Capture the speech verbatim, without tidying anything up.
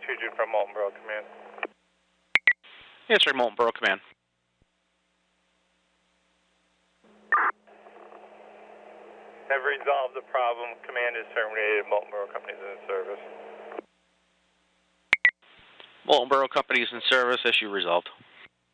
Trujan from Molten Borough Command. Yes, sir, Molten Borough Command. Have resolved the problem. Command is terminated. Molten Borough Company is in service. Molten Borough Company is in service. Issue resolved.